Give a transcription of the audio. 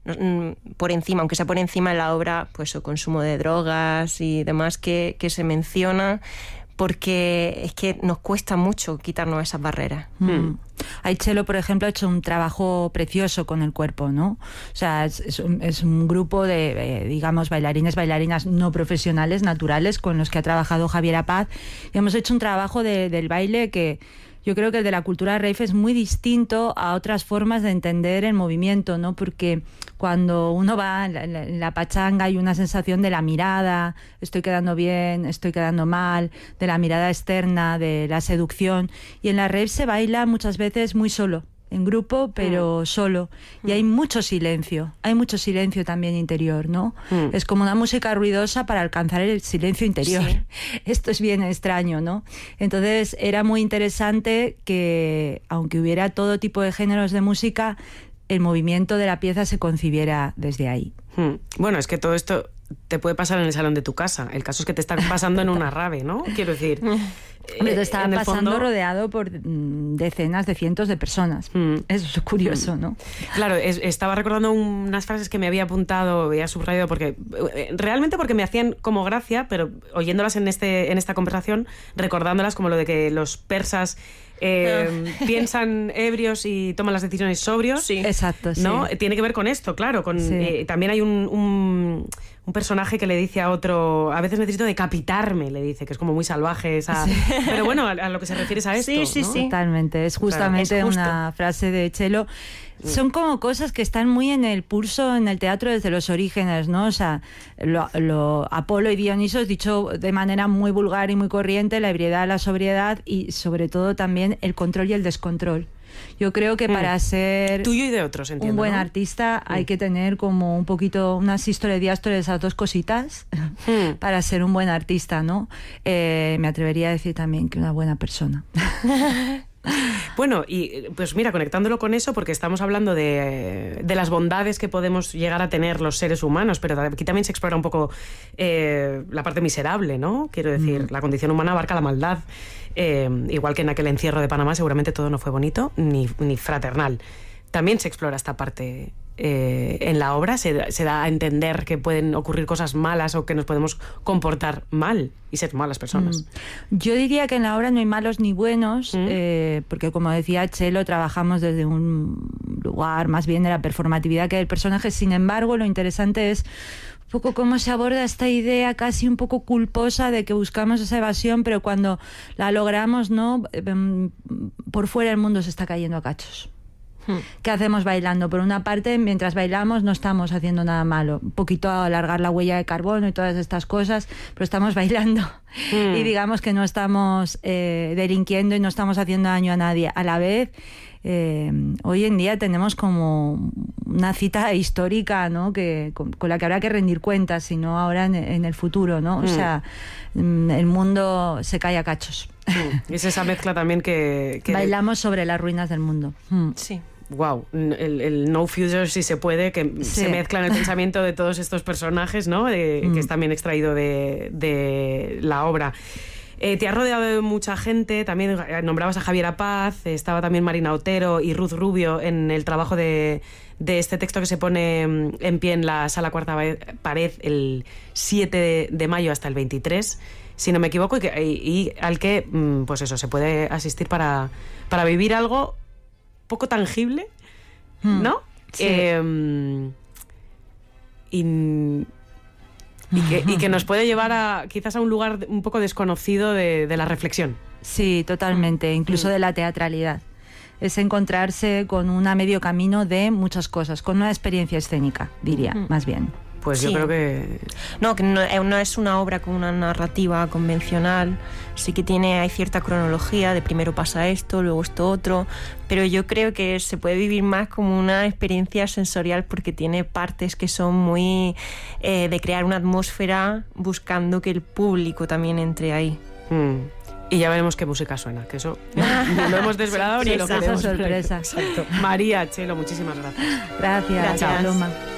por encima, aunque sea por encima en la obra, pues el consumo de drogas y demás que se menciona, porque es que nos cuesta mucho quitarnos esas barreras. Chelo, por ejemplo, ha hecho un trabajo precioso con el cuerpo, ¿no? O sea, es un grupo de, digamos, bailarinas no profesionales, naturales, con los que ha trabajado Javiera Paz. Y hemos hecho un trabajo del baile que yo creo que el de la cultura rave es muy distinto a otras formas de entender el movimiento, ¿no? Porque cuando uno va en la pachanga hay una sensación de la mirada, estoy quedando bien, estoy quedando mal, de la mirada externa, de la seducción. Y en la rave se baila muchas veces muy solo, en grupo, pero solo. Y hay mucho silencio también interior, ¿no? Es como una música ruidosa para alcanzar el silencio interior. Sí. Esto es bien extraño, ¿no? Entonces era muy interesante que, aunque hubiera todo tipo de géneros de música, el movimiento de la pieza se concibiera desde ahí. Bueno, es que todo esto te puede pasar en el salón de tu casa. El caso es que te está pasando en una rave, ¿no? Quiero decir... Hombre, te estaba pasando fondo... rodeado por decenas de cientos de personas. Eso es curioso, ¿no? Claro, estaba recordando unas frases que me había apuntado, había subrayado, porque realmente porque me hacían como gracia, pero oyéndolas en esta conversación, recordándolas como lo de que los persas piensan ebrios y toman las decisiones sobrios. Sí. Exacto, ¿no? Sí. Tiene que ver con esto, claro. También hay un personaje que le dice a otro, a veces necesito decapitarme, le dice, que es como muy salvaje esa... Sí. Pero bueno, a lo que se refiere es a esto, ¿no? Totalmente, es justamente claro, una frase de Chelo. Son como cosas que están muy en el pulso en el teatro desde los orígenes, ¿no? O sea, Apolo y Dionisos, dicho de manera muy vulgar y muy corriente, la ebriedad, la sobriedad y sobre todo también el control y el descontrol. Yo creo que para ser tuyo y de otros, entiendo, un buen ¿no? artista hay que tener como un poquito una sístole, diástole, esas dos cositas para ser un buen artista, ¿no? Me atrevería a decir también que una buena persona. Bueno, y pues mira, conectándolo con eso, porque estamos hablando de las bondades que podemos llegar a tener los seres humanos, pero aquí también se explora un poco la parte miserable, ¿no? Quiero decir, la condición humana abarca la maldad. Igual que en aquel encierro de Panamá, seguramente todo no fue bonito ni fraternal. También se explora esta parte en la obra, se da a entender que pueden ocurrir cosas malas o que nos podemos comportar mal y ser malas personas. Yo diría que en la obra no hay malos ni buenos, porque como decía Chelo, trabajamos desde un lugar más bien de la performatividad que del personaje. Sin embargo, lo interesante es un poco cómo se aborda esta idea casi un poco culposa de que buscamos esa evasión, pero cuando la logramos, ¿no? Por fuera el mundo se está cayendo a cachos. ¿Qué hacemos bailando? Por una parte, mientras bailamos no estamos haciendo nada malo. Un poquito alargar la huella de carbono y todas estas cosas, pero estamos bailando. Y digamos que no estamos delinquiendo y no estamos haciendo daño a nadie. A la vez, hoy en día tenemos como una cita histórica, ¿no? Con la que habrá que rendir cuentas, si no ahora en el futuro, ¿no? O sea, el mundo se cae a cachos. Es esa mezcla también que bailamos sobre las ruinas del mundo. Sí. Wow, el no future, si se puede, que se mezcla en el pensamiento de todos estos personajes, ¿no? Que es también extraído de la obra. Te has rodeado de mucha gente, también nombrabas a Javiera Paz, estaba también Marina Otero y Ruth Rubio en el trabajo de este texto que se pone en pie en la Sala Cuarta Pared el 7 de mayo hasta el 23, si no me equivoco, y al que, pues eso, se puede asistir para vivir algo poco tangible, ¿no? Sí. Y que nos puede llevar quizás a un lugar un poco desconocido de la reflexión. Sí, totalmente, incluso de la teatralidad. Es encontrarse con un medio camino de muchas cosas, con una experiencia escénica, diría, más bien. Pues sí. Yo creo que no es una obra con una narrativa convencional. Sí que hay cierta cronología, de primero pasa esto, luego esto otro, pero yo creo que se puede vivir más como una experiencia sensorial, porque tiene partes que son muy de crear una atmósfera buscando que el público también entre ahí. Y ya veremos qué música suena, que eso no lo hemos desvelado ni lo queremos. Sorpresa. Exacto. María, Chelo, muchísimas gracias. Gracias. Gracias. Paloma.